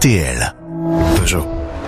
RTL. Peugeot.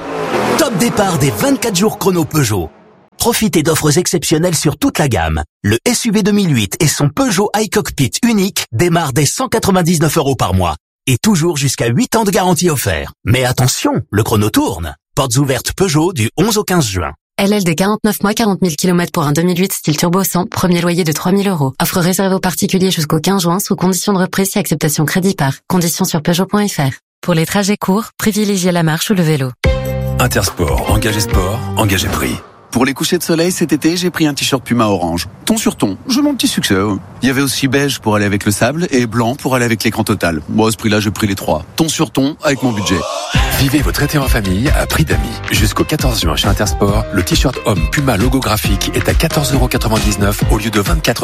Top départ des 24 jours chrono Peugeot. Profitez d'offres exceptionnelles sur toute la gamme. Le SUV 2008 et son Peugeot iCockpit unique démarrent dès 199 € par mois. Et toujours jusqu'à 8 ans de garantie offert. Mais attention, le chrono tourne. Portes ouvertes Peugeot du 11 au 15 juin. LLD 49 mois, 40 000 km pour un 2008 style turbo 100, premier loyer de 3 000 €. Offre réservée aux particuliers jusqu'au 15 juin sous condition de reprise et acceptation crédit par. Conditions sur Peugeot.fr. Pour les trajets courts, privilégiez la marche ou le vélo. Intersport, engagé sport, engagé prix. Pour les couchers de soleil cet été, j'ai pris un t-shirt Puma orange. Ton sur ton, j'ai mon petit succès. Il y avait aussi beige pour aller avec le sable et blanc pour aller avec l'écran total. Moi, à ce prix-là, j'ai pris les trois. Ton sur ton avec mon budget. Vivez votre été en famille à prix d'amis. Jusqu'au 14 juin chez Intersport, le t-shirt homme Puma logographique est à 14,99 € au lieu de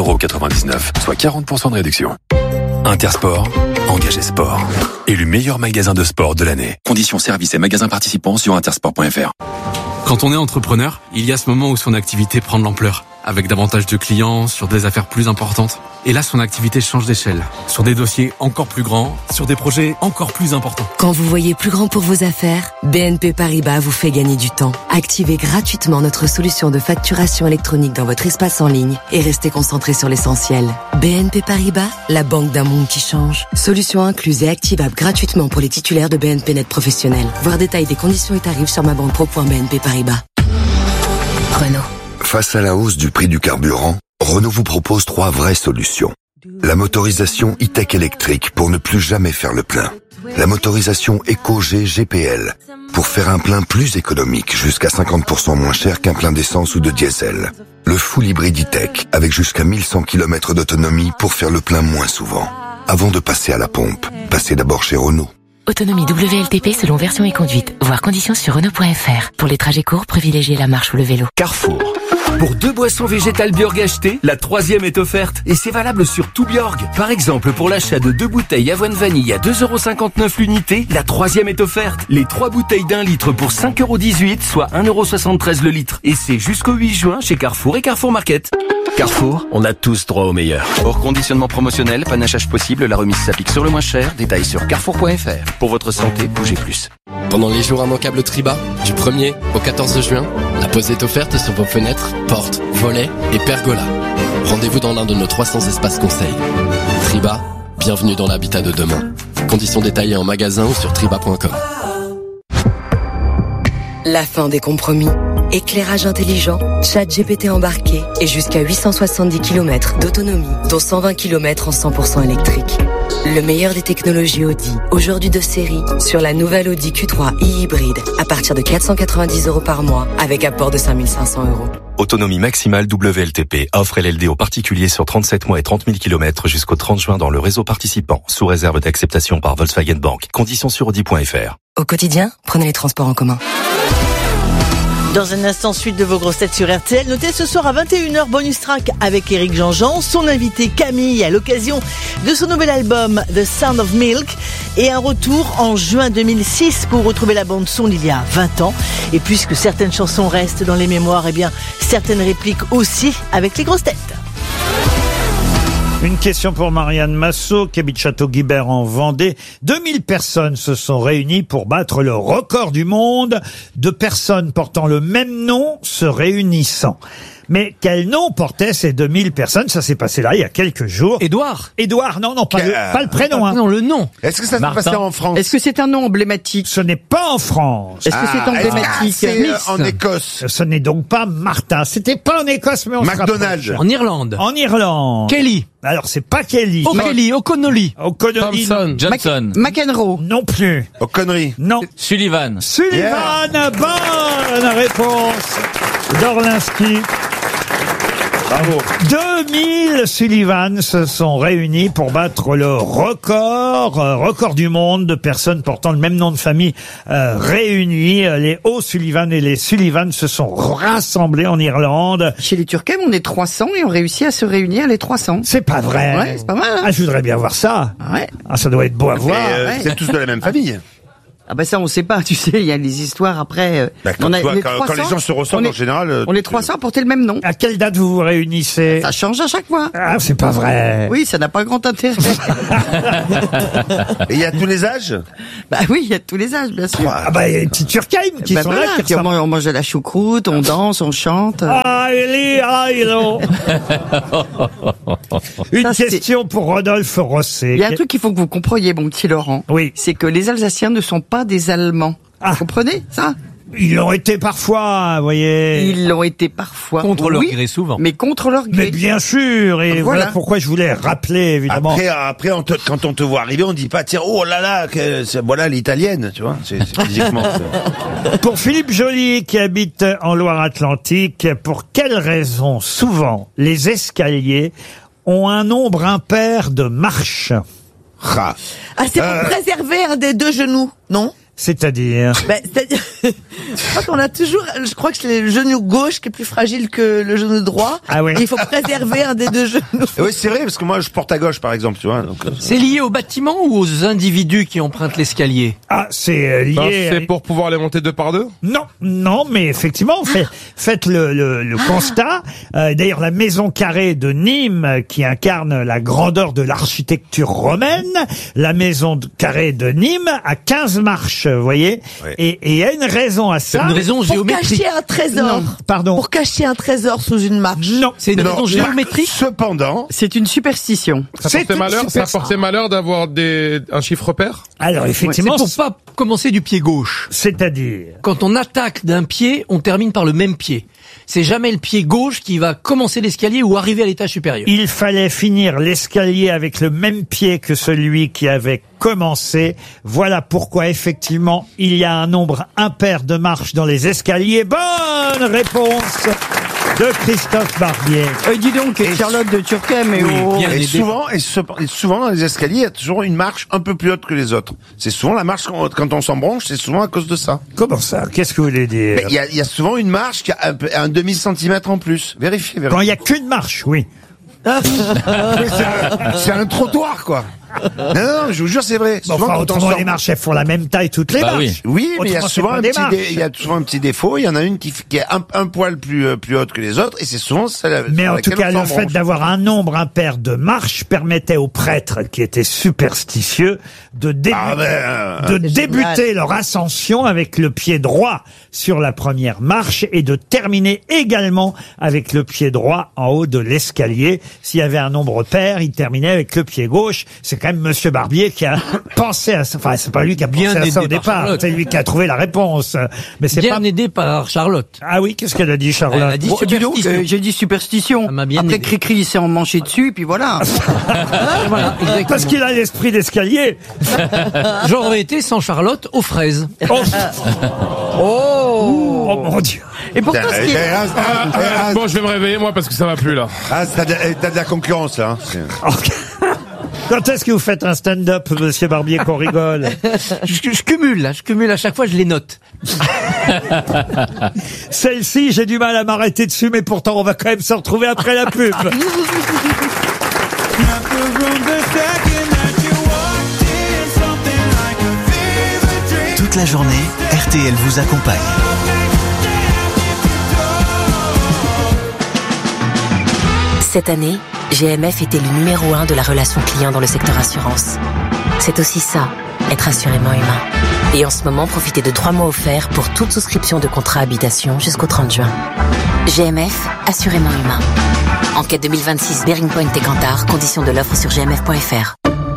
24,99 €, soit 40% de réduction. Intersport, engagé sport. Élu meilleur magasin de sport de l'année. Conditions services et magasins participants sur intersport.fr. Quand on est entrepreneur, il y a ce moment où son activité prend de l'ampleur, avec davantage de clients, sur des affaires plus importantes. Et là, son activité change d'échelle, sur des dossiers encore plus grands, sur des projets encore plus importants. Quand vous voyez plus grand pour vos affaires, BNP Paribas vous fait gagner du temps. Activez gratuitement notre solution de facturation électronique dans votre espace en ligne et restez concentré sur l'essentiel. BNP Paribas, la banque d'un monde qui change. Solution incluse et activable gratuitement pour les titulaires de BNP Net Professionnel. Voir détail des conditions et tarifs sur mabanque.pro.bnp Paribas. Renault. Face à la hausse du prix du carburant, Renault vous propose 3 vraies solutions. La motorisation e-tech électrique pour ne plus jamais faire le plein. La motorisation Eco-G GPL pour faire un plein plus économique, jusqu'à 50% moins cher qu'un plein d'essence ou de diesel. Le full hybride e-tech avec jusqu'à 1100 km d'autonomie pour faire le plein moins souvent. Avant de passer à la pompe, passez d'abord chez Renault. Autonomie WLTP selon version et conduite. Voir conditions sur Renault.fr. Pour les trajets courts, privilégiez la marche ou le vélo. Carrefour. Pour 2 boissons végétales Bjorg achetées, la 3e est offerte. Et c'est valable sur tout Bjorg. Par exemple, pour l'achat de 2 bouteilles avoine vanille à 2,59 € l'unité, la 3e est offerte. Les 3 bouteilles d'1 litre pour 5,18 €, soit 1,73 € le litre. Et c'est jusqu'au 8 juin chez Carrefour et Carrefour Market. Carrefour, on a tous droit au meilleur. Hors conditionnement promotionnel, panachage possible, la remise s'applique sur le moins cher. Détails sur carrefour.fr. Pour votre santé, bougez plus. Pendant les jours immanquables Triba, du 1er au 14 juin, la pause est offerte sur vos fenêtres, portes, volets et pergolas. Rendez-vous dans l'un de nos 300 espaces conseils. Triba, bienvenue dans l'habitat de demain. Conditions détaillées en magasin ou sur triba.com. La fin des compromis. Éclairage intelligent, ChatGPT embarqué et jusqu'à 870 km d'autonomie, dont 120 km en 100% électrique. Le meilleur des technologies Audi, aujourd'hui de série, sur la nouvelle Audi Q3 e-hybride, à partir de 490 € par mois, avec apport de 5 500 €. Autonomie maximale WLTP. Offre LLD aux particuliers sur 37 mois et 30 000 km jusqu'au 30 juin dans le réseau participant, sous réserve d'acceptation par Volkswagen Bank. Conditions sur Audi.fr. Au quotidien, prenez les transports en commun. Dans un instant, suite de vos grosses têtes sur RTL. Notez ce soir à 21 h, bonus track avec Éric Jean-Jean, son invité Camille à l'occasion de son nouvel album The Sound of Milk, et un retour en juin 2006 pour retrouver la bande son d'il y a 20 ans. Et puisque certaines chansons restent dans les mémoires, eh bien certaines répliques aussi avec les grosses têtes. Une question pour Marianne Massot, qui habite Château-Guibert en Vendée. 2000 personnes se sont réunies pour battre le record du monde de personnes portant le même nom se réunissant. Mais quel nom portaient ces 2000 personnes? Ça s'est passé là, il y a quelques jours. Édouard, non, pas le prénom. Non, le nom. Est-ce que ça s'est passé en France? Est-ce que c'est un nom emblématique? Ce n'est pas en France. Est-ce que c'est emblématique? C'est en Écosse. Ce n'est donc pas Martin. C'était pas en Écosse, mais on se McDonald's. En Irlande. En Irlande. Kelly. Alors, c'est pas Kelly. O'Kelly, O'Connolly. O'Connolly. Thompson. Johnson. McEnroe. Non plus. O'Connery. Non. Sullivan. Sullivan, bonne réponse d'Orlinski. Bravo. 2000 Sullivan se sont réunis pour battre le record du monde de personnes portant le même nom de famille réunies. Les O'Sullivan et les Sullivan se sont rassemblés en Irlande. Chez les Turcs, on est 300 et on réussit à se réunir les 300. C'est pas vrai. Ouais, c'est pas mal. Hein, je voudrais bien voir ça. ouais. Ça doit être beau à voir. Vous êtes tous de la même famille. Ah bah ça on sait pas, tu sais, il y a des histoires après. Quand les gens se ressemblent en général. On est 300 à porter le même nom. À quelle date vous vous réunissez? Ça change à chaque fois. Ah, c'est pas vrai. Oui, ça n'a pas grand intérêt. Et il y a tous les âges? Bah oui, il y a tous les âges, bien sûr. Ah bah il y a les petits Turkheim qui sont là. Puis on mange de la choucroute, on danse, on chante. Une question pour Rodolphe Rosset. Il y a un truc qu'il faut que vous compreniez, mon petit Laurent. Oui. C'est que les Alsaciens ne sont pas des Allemands. Vous comprenez ça? Ils l'ont été parfois, vous voyez. Ils l'ont été parfois. Contre leur gré souvent. Mais contre leur gré. Mais bien sûr, et voilà pourquoi je voulais rappeler, évidemment. Après quand on te voit arriver, on dit pas, tiens, oh là là, voilà l'italienne, tu vois, c'est physiquement. Pour Philippe Joly, qui habite en Loire-Atlantique, pour quelle raison, souvent, les escaliers ont un nombre impair de marches? Ah, c'est pour préserver un des deux genoux, non? C'est-à-dire? C'est-à-dire, je crois qu'on a toujours, je crois que c'est le genou gauche qui est plus fragile que le genou droit. Ah oui. Et il faut préserver un des deux genoux. Oui, c'est vrai, parce que moi, je porte à gauche, par exemple, tu vois. Donc, c'est lié au bâtiment ou aux individus qui empruntent l'escalier? Ah, c'est lié. C'est pour pouvoir les monter deux par deux? Non, mais effectivement, faites le constat. D'ailleurs, la maison carrée de Nîmes, qui incarne la grandeur de l'architecture romaine, la maison carrée de Nîmes a 15 marches. Vous voyez, ouais. Et il y a une raison à ça. Une raison géométrique. Pour cacher un trésor. Non, pardon. Pour cacher un trésor sous une marche. Non. C'est une raison géométrique. Cependant, c'est une superstition. Ça portait malheur d'avoir un chiffre pair. Alors effectivement, c'est pour pas commencer du pied gauche. C'est-à-dire, quand on attaque d'un pied, on termine par le même pied. C'est jamais le pied gauche qui va commencer l'escalier ou arriver à l'étage supérieur. Il fallait finir l'escalier avec le même pied que celui qui avait commencé. Voilà pourquoi, effectivement, il y a un nombre impair de marches dans les escaliers. Bonne réponse de Christophe Barbier. Dis donc, Charlotte de Turckheim et souvent dans les escaliers, il y a toujours une marche un peu plus haute que les autres. C'est souvent la marche quand on s'embranche, c'est souvent à cause de ça. Comment ça? Qu'est-ce que vous voulez dire? Il y a souvent une marche qui a un demi-centimètre en plus. Vérifiez. Quand il y a qu'une marche, oui. C'est un trottoir, quoi. Non, je vous jure, c'est vrai. Bon, enfin, autrement, les marches, elles font la même taille toutes les marches. Oui, mais il y a souvent un petit défaut. Il y en a une qui est un poil plus haute que les autres, et c'est souvent celle. Mais en tout cas, le fait d'avoir un nombre impair de marches permettait aux prêtres qui étaient superstitieux de débuter leur ascension avec le pied droit sur la première marche et de terminer également avec le pied droit en haut de l'escalier. S'il y avait un nombre pair, il terminait avec le pied gauche. C'est quand même Monsieur Barbier qui a pensé à ça. Enfin, c'est pas lui qui a pensé à ça au départ. C'est lui qui a trouvé la réponse. Mais c'est bien aidé par Charlotte. Ah oui, qu'est-ce qu'elle a dit, Charlotte? Elle a dit superstition. J'ai dit superstition. Après, Cricri, il s'est emmanché dessus, puis voilà. Voilà, parce qu'il a l'esprit d'escalier. J'aurais été sans Charlotte aux fraises. Oh mon Dieu. Et pourtant, bon, je vais me réveiller, moi, parce que ça va plus, là. Ah, t'as de la concurrence, là. Quand est-ce que vous faites un stand-up, Monsieur Barbier, qu'on rigole? Je cumule à chaque fois, je les note. Celle-ci, j'ai du mal à m'arrêter dessus, mais pourtant, on va quand même se retrouver après la pub. Toute la journée, RTL vous accompagne. Cette année, GMF était le numéro 1 de la relation client dans le secteur assurance. C'est aussi ça, être assurément humain. Et en ce moment, profitez de 3 mois offerts pour toute souscription de contrat habitation jusqu'au 30 juin. GMF, assurément humain. Enquête 2026 Bearing Point et Cantar, conditions de l'offre sur gmf.fr.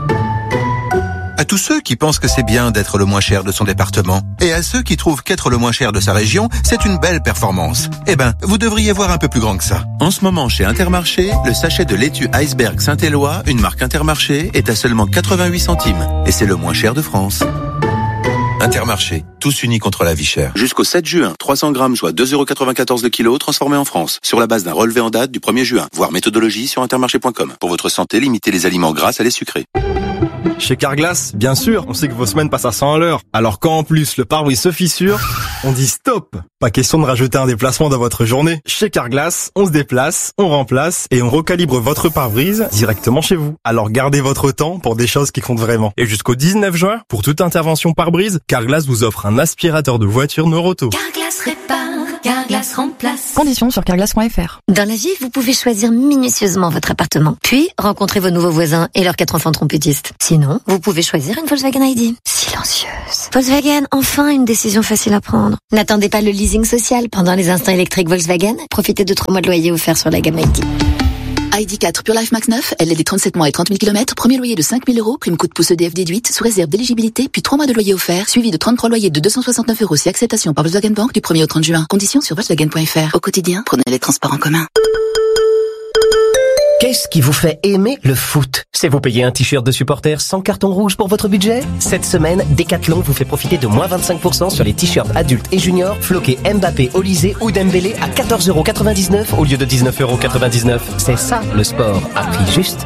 À tous ceux qui pensent que c'est bien d'être le moins cher de son département, et à ceux qui trouvent qu'être le moins cher de sa région, c'est une belle performance. Eh ben, vous devriez voir un peu plus grand que ça. En ce moment, chez Intermarché, le sachet de laitue Iceberg Saint-Éloi, une marque Intermarché, est à seulement 88 centimes. Et c'est le moins cher de France. Intermarché, tous unis contre la vie chère. Jusqu'au 7 juin, 300 grammes soit 2,94€ le kilo, transformé en France. Sur la base d'un relevé en date du 1er juin. Voir méthodologie sur intermarché.com. Pour votre santé, limitez les aliments gras à les sucrés. Chez Carglass, bien sûr, on sait que vos semaines passent à 100 à l'heure. Alors quand en plus le pare-brise se fissure... on dit stop. Pas question de rajouter un déplacement dans votre journée. Chez Carglass, on se déplace, on remplace et on recalibre votre pare-brise directement chez vous. Alors gardez votre temps pour des choses qui comptent vraiment. Et jusqu'au 19 juin, pour toute intervention pare-brise, Carglass vous offre un aspirateur de voiture Noroto. Carglass répare, Carglass remplace. Conditions sur carglass.fr. Dans la vie, vous pouvez choisir minutieusement votre appartement, puis rencontrer vos nouveaux voisins et leurs 4 enfants trompettistes. Sinon, vous pouvez choisir une Volkswagen ID. Silencieuse. Volkswagen, enfin une décision facile à prendre. N'attendez pas le leasing social pendant les instants électriques Volkswagen. Profitez de 3 mois de loyer offerts sur la gamme ID. ID4 Pure Life Max 9, LLD 37 mois et 30 000 km, premier loyer de 5 000 €, prime coup de pouce EDF déduite, sous réserve d'éligibilité, puis 3 mois de loyer offert, suivi de 33 loyers de 269 € si acceptation par Volkswagen Bank du 1er au 30 juin. Conditions sur Volkswagen.fr. Au quotidien, prenez les transports en commun. Qu'est-ce qui vous fait aimer le foot? C'est vous payer un t-shirt de supporter sans carton rouge pour votre budget? Cette semaine, Decathlon vous fait profiter de moins 25% sur les t-shirts adultes et juniors floqués Mbappé, Olysée ou Dembélé à 14,99 € au lieu de 19,99 €. C'est ça le sport à prix juste.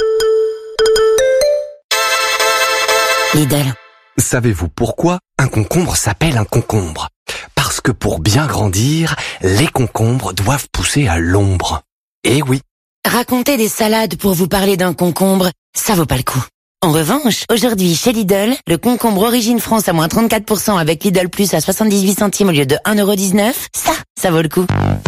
Lidl. Savez-vous pourquoi un concombre s'appelle un concombre? Parce que pour bien grandir, les concombres doivent pousser à l'ombre. Eh oui. Raconter des salades pour vous parler d'un concombre, ça vaut pas le coup. En revanche, aujourd'hui, chez Lidl, le concombre Origine France à moins 34% avec Lidl Plus à 78 centimes au lieu de 1,19 €, ça vaut le coup.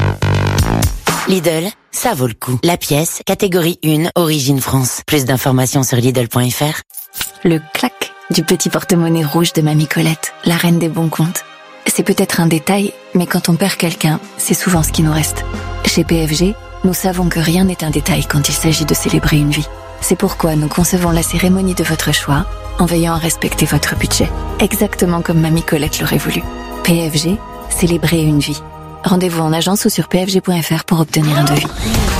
Lidl, ça vaut le coup. La pièce, catégorie 1, Origine France. Plus d'informations sur Lidl.fr. Le clac du petit porte-monnaie rouge de Mamie Colette, la reine des bons comptes. C'est peut-être un détail, mais quand on perd quelqu'un, c'est souvent ce qui nous reste. Chez PFG, nous savons que rien n'est un détail quand il s'agit de célébrer une vie. C'est pourquoi nous concevons la cérémonie de votre choix en veillant à respecter votre budget, exactement comme Mamie Colette l'aurait voulu. PFG, célébrer une vie. Rendez-vous en agence ou sur pfg.fr pour obtenir un devis.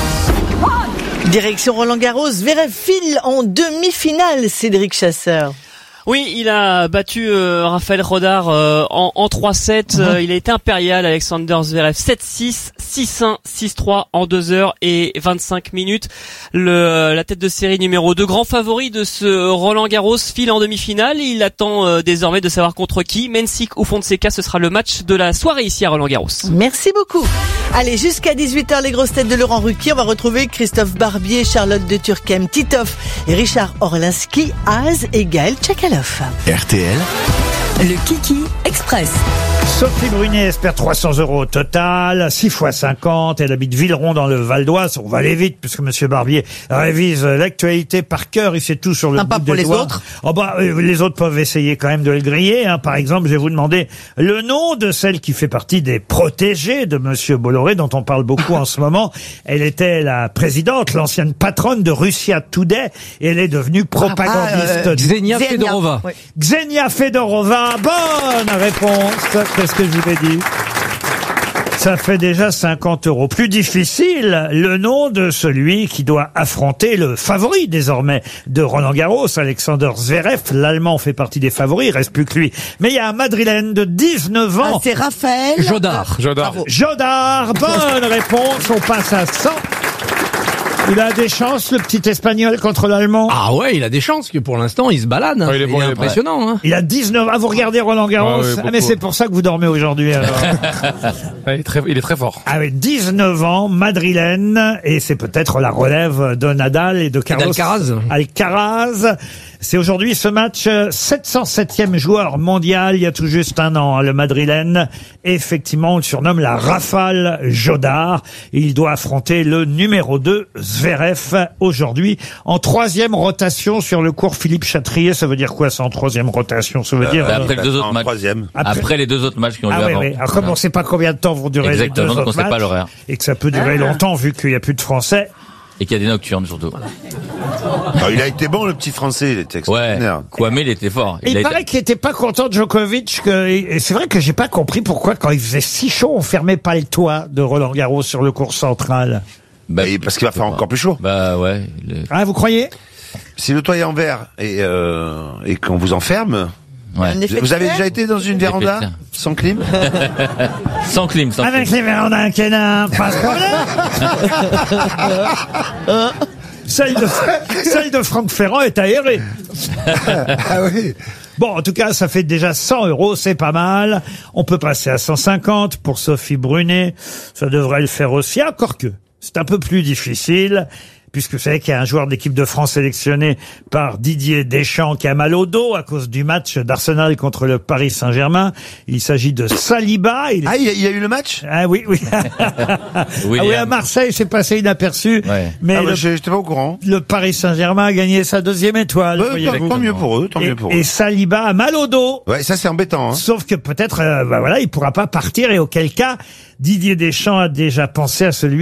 Direction Roland-Garros, Zverev file en demi-finale, Cédric Chasseur. Oui, il a battu Raphaël Rodar en 3-7. Il a été impérial, Alexander Zverev. 7-6, 6-1, 6-3 en 2 heures et 25 minutes. La tête de série numéro 2, grand favori de ce Roland-Garros, file en demi-finale. Il attend désormais de savoir contre qui. Mensik ou Fonseca, ce sera le match de la soirée ici à Roland-Garros. Merci beaucoup. Allez, jusqu'à 18h, les grosses têtes de Laurent Ruquier. On va retrouver Christophe Barbier, Charlotte de Turckheim, Titoff et Richard Orlinski, Az et Gaël Tchakaloff. RTL. Le Kiki Express. Sophie Brunet espère 300 € au total, 6 fois 50. Elle habite Villeron dans le Val d'Oise. On va aller vite puisque Monsieur Barbier révise l'actualité par cœur. Il sait tout sur le bout des doigts. Les autres. Oh bah, les autres peuvent essayer quand même de le griller. Hein. Par exemple, je vais vous demander le nom de celle qui fait partie des protégés de Monsieur Bolloré, dont on parle beaucoup en ce moment. Elle était la présidente, l'ancienne patronne de Russia Today, et elle est devenue propagandiste. Xenia Fedorova. Oui. Xenia Fedorova. Bonne réponse. Qu'est-ce que je vous ai dit? Ça fait déjà 50 €. Plus difficile, le nom de celui qui doit affronter le favori désormais de Roland-Garros, Alexander Zverev. L'Allemand fait partie des favoris, il reste plus que lui. Mais il y a un Madrilène de 19 ans. Ah, c'est Raphaël Jodard. Jodard, bonne réponse, on passe à 100. Il a des chances, le petit Espagnol, contre l'Allemand? Ah ouais, il a des chances, que pour l'instant, il se balade. Ah, il est impressionnant. Hein. Il a 19 ans. Ah, vous regardez Roland-Garros? Ah, oui, mais c'est pour ça que vous dormez aujourd'hui, alors. Il est très fort. Ah oui, 19 ans, madrilène, et c'est peut-être la relève de Nadal et de Carlos Alcaraz. C'est aujourd'hui ce match, 707e joueur mondial, il y a tout juste un an, hein, le madrilène. Effectivement, on le surnomme la Rafale Jodard. Il doit affronter le numéro 2, Zverev, aujourd'hui, en 3e rotation sur le cours Philippe Chatrier. Ça veut dire quoi, ça, en 3e rotation? Ça veut dire... Après les deux autres matchs. Après les 2 autres matchs qui ont eu avant. Oui. Alors, comme on ne sait pas combien de temps vont durer les 2 autres matchs. Exactement, donc on ne sait pas l'horaire. Et que ça peut durer longtemps, vu qu'il n'y a plus de Français. Et qu'il y a des nocturnes, surtout. Alors, il a été bon, le petit Français, il était extraordinaire. Ouais, Kwame, il était fort. Il paraît qu'il était pas content de Djokovic, et c'est vrai que j'ai pas compris pourquoi, quand il faisait si chaud, on fermait pas le toit de Roland-Garros sur le cours central. Parce qu'il va faire encore plus chaud. Bah ouais. Ah, vous croyez? Si le toit est en verre et qu'on vous enferme... Ouais. Vous avez déjà été dans une véranda sans clim? Sans clim. Avec les vérandas Kenin, pas de problème. Celle de Franck Ferrand est aérée. Ah oui. Bon, en tout cas, ça fait déjà 100 €, c'est pas mal. On peut passer à 150 pour Sophie Brunet. Ça devrait le faire aussi, encore que c'est un peu plus difficile. Puisque vous savez qu'il y a un joueur de l'équipe de France sélectionné par Didier Deschamps qui a mal au dos à cause du match d'Arsenal contre le Paris Saint-Germain. Il s'agit de Saliba. Ah, il y a eu le match? Ah oui, oui. Ah oui, à Marseille, c'est passé inaperçu. Ouais. Mais j'étais pas au courant. le Paris Saint-Germain a gagné sa 2e étoile. Tant mieux pour eux, tant mieux pour eux. Et Saliba a mal au dos. Ouais, ça c'est embêtant. Hein. Sauf que peut-être, voilà, il pourra pas partir et auquel cas, Didier Deschamps a déjà pensé à celui